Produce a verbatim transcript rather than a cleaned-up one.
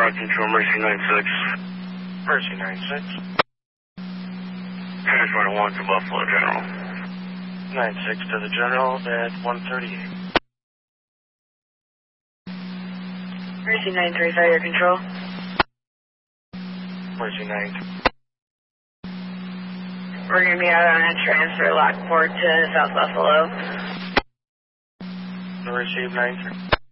Rock Control, Mercy nine six. Mercy nine six. Transport one to Buffalo General. nine six to the General at one thirty-eight. Mercy nine three, Fire Control. Mercy nine. We're going to be out on a transfer Lockport to South Buffalo. Receive nine three.